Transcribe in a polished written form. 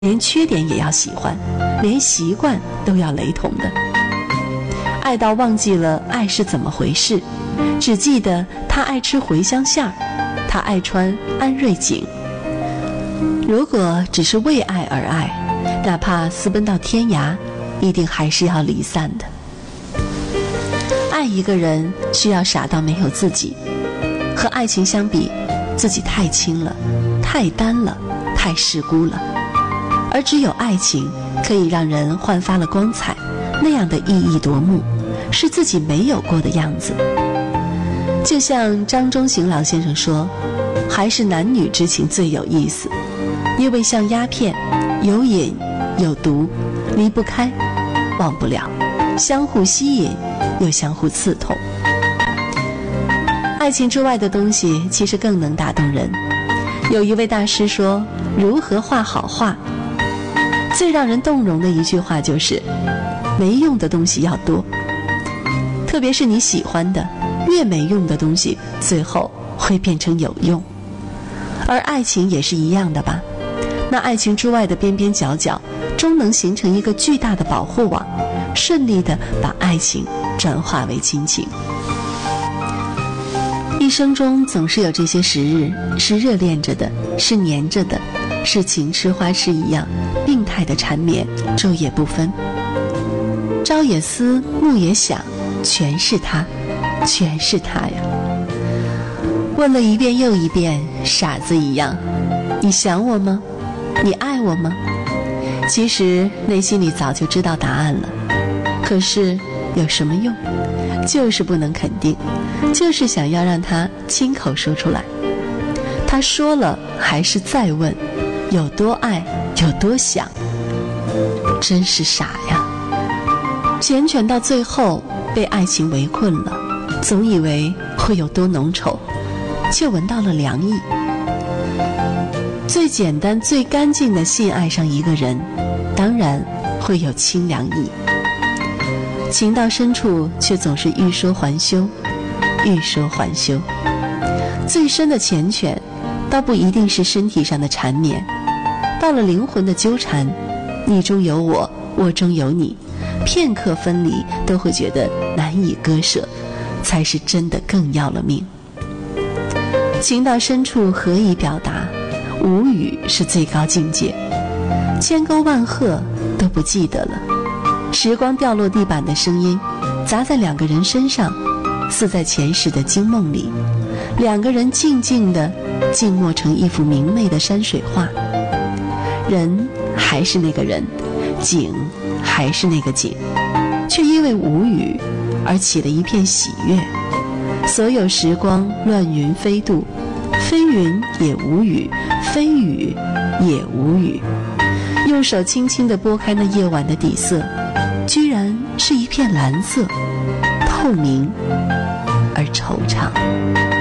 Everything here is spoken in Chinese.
连缺点也要喜欢，连习惯都要雷同的。爱到忘记了爱是怎么回事，只记得他爱吃茴香馅儿，他爱穿安瑞锦。如果只是为爱而爱，哪怕私奔到天涯，一定还是要离散的。爱一个人需要傻到没有自己，和爱情相比，自己太轻了，太单了，太世故了。而只有爱情可以让人焕发了光彩，那样的熠熠夺目，是自己没有过的样子。就像张中行老先生说，还是男女之情最有意思，因为像鸦片，有瘾有毒，离不开，忘不了，相互吸引又相互刺痛。爱情之外的东西其实更能打动人。有一位大师说，如何画好画，最让人动容的一句话就是，没用的东西要多，特别是你喜欢的，越没用的东西最后会变成有用。而爱情也是一样的吧，那爱情之外的边边角角终能形成一个巨大的保护网，顺利地把爱情转化为亲情。一生中总是有这些时日，是热恋着的，是黏着的，是情痴花痴一样病态的缠绵，昼夜不分。朝也思，暮也想，全是他，全是他呀。问了一遍又一遍，傻子一样，你想我吗？你爱我吗？其实内心里早就知道答案了，可是有什么用？就是不能肯定，就是想要让他亲口说出来。他说了还是再问，有多爱有多想，真是傻呀。缱绻到最后被爱情围困了，总以为会有多浓稠，却闻到了凉意。最简单最干净的信爱上一个人，当然会有清凉意。情到深处却总是欲说还休，欲说还休。最深的缱绻倒不一定是身体上的缠绵，到了灵魂的纠缠，你中有我，我中有你，片刻分离都会觉得难以割舍，才是真的更要了命。情到深处何以表达？无语是最高境界，千沟万壑都不记得了。时光掉落地板的声音砸在两个人身上，似在前世的惊梦里，两个人静静地静默成一幅明媚的山水画。人还是那个人，景还是那个景，却因为无语而起了一片喜悦。所有时光乱云飞渡，飞云也无语，飞雨也无语。用手轻轻地拨开那夜晚的底色，居然是一片蓝色，透明而惆怅。